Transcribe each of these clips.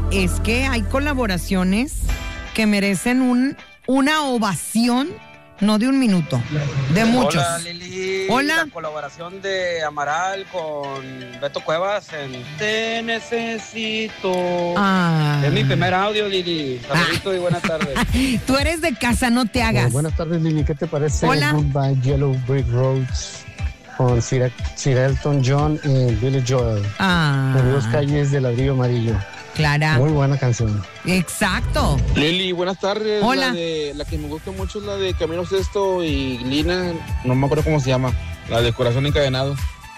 es que hay colaboraciones que merecen una ovación, no de un minuto, de muchos. Hola, Lili. Hola. La colaboración de Amaral con Beto Cuevas en Te Necesito. Es mi primer audio, Lili. Saludito y buenas tardes. Tú eres de casa, no te hagas. Buenas tardes, Lili. ¿Qué te parece? Hola. Goodbye Yellow Brick Roads con Sir Elton John y Billy Joel. De dos calles de ladrillo amarillo. Clara. Muy buena canción. Exacto. Lili, buenas tardes. Hola. La que me gusta mucho es la de Camilo Sesto y Lina, no me acuerdo cómo se llama, la de Corazón Encadenado.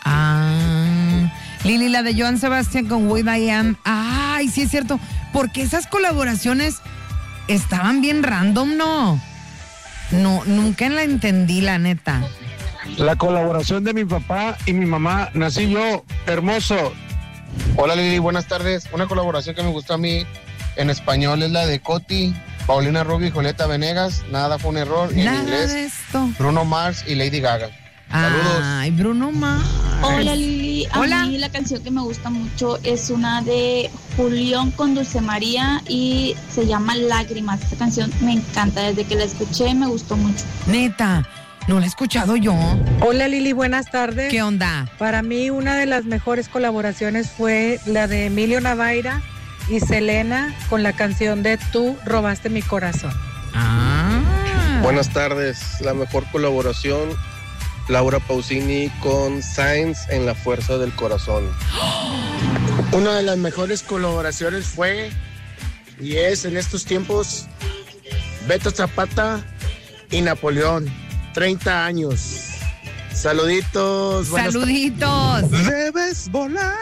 Lili, la de Joan Sebastián con With I Am. Ay, sí es cierto. Porque esas colaboraciones estaban bien random, ¿no? No, nunca la entendí, la neta. La colaboración de mi papá y mi mamá, nací yo, hermoso. Hola Lili, buenas tardes. Una colaboración que me gustó a mí en español es la de Coti, Paulina Rubio y Julieta Venegas. Nada fue un error. Y en inglés, de esto. Bruno Mars y Lady Gaga. Saludos. Ay, Bruno Mars. Hola Lili, Hola. a mí la canción que me gusta mucho es una de Julián con Dulce María y se llama Lágrimas. Esta canción me encanta, desde que la escuché me gustó mucho. Neta, no la he escuchado yo. Hola Lili, buenas tardes. ¿Qué onda? Para mí una de las mejores colaboraciones fue la de Emilio Navaira y Selena con la canción de Tú robaste mi corazón. Buenas tardes, la mejor colaboración, Laura Pausini con Sainz en La Fuerza del Corazón. Una de las mejores colaboraciones fue y es en estos tiempos Beto Zapata y Napoleón. 30 años. Saluditos. Saluditos. Debes volar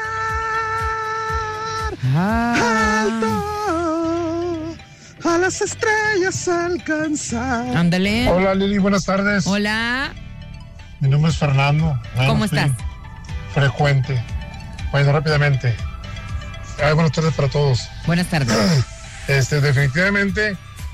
alto, a las estrellas alcanzar. Ándale. Hola Lili, buenas tardes. Hola. Mi nombre es Fernando. ¿Cómo estás? Frecuente. Bueno, rápidamente. Buenas tardes para todos. Buenas tardes. Definitivamente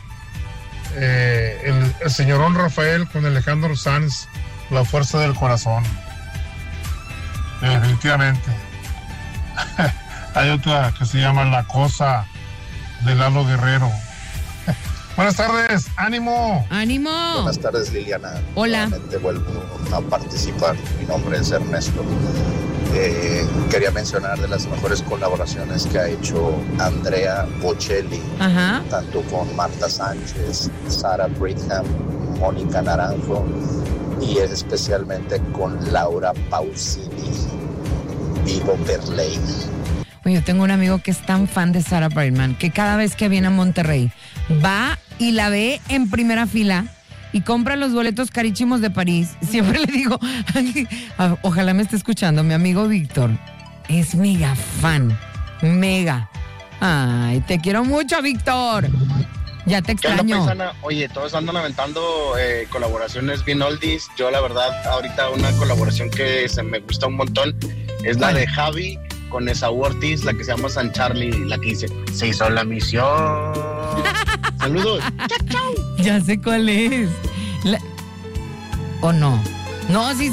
el señorón Rafael con Alejandro Sanz, La Fuerza del Corazón. Definitivamente. Hay otra que se llama La Cosa de Lalo Guerrero. Buenas tardes, ánimo. Ánimo. Buenas tardes, Liliana. Hola. Nuevamente vuelvo a participar. Mi nombre es Ernesto. Quería mencionar de las mejores colaboraciones que ha hecho Andrea Bocelli, tanto con Marta Sánchez, Sara Bridgham, Mónica Naranjo y especialmente con Laura Pausini, Vivo per lei. Oye, yo tengo un amigo que es tan fan de Sarah Brightman que cada vez que viene a Monterrey va y la ve en primera fila y compra los boletos carísimos de París. Siempre le digo, ojalá me esté escuchando, mi amigo Víctor es mega fan, mega. Ay, te quiero mucho, Víctor. Ya te extraño. Oye, todos andan aventando colaboraciones bien oldies. Yo, la verdad, ahorita una colaboración que me gusta un montón es la de Javi con Esaú Ortiz, la que se llama San Charlie, la que dice, se hizo la misión. Saludos. Chau, chau. Ya sé cuál es. ¿O no? No, sí